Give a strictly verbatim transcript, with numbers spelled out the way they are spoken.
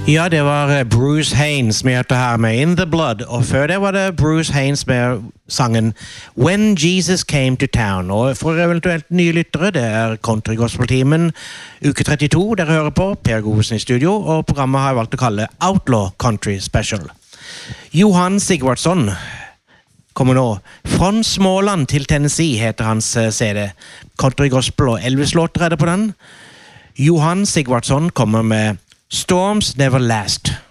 Ja, det var Bruce Haynes med dette her med In the Blood, og før det var det Bruce Haynes med sangen When Jesus Came to Town. Og for eventuelt nye lyttere, det er Country Gospel Teamen, uke trettito, dere hører på, Per Godsen i studio, og programmet har jeg valgt å kalle Outlaw Country Special. Johan Sigvardsson kommer nå. Fra Småland til Tennessee heter hans C D. Country Gospel og Elvis-låter er det på den. Johan Sigvardsson kommer med Storms Never Last.